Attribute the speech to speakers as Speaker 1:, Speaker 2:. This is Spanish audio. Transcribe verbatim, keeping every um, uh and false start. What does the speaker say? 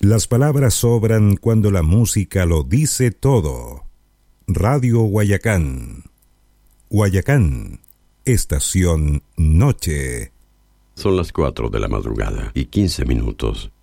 Speaker 1: Las palabras sobran cuando la música lo dice todo. Radio Guayacán. Guayacán, estación noche.
Speaker 2: Son las cuatro de la madrugada y quince minutos.